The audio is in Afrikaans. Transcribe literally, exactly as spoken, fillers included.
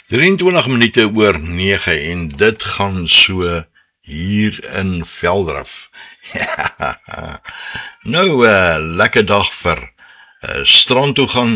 drieëntwintig minute oor nege en dit gaan so hier in Veldraf. Nou, uh, lekker dag vir uh, strand toe gaan,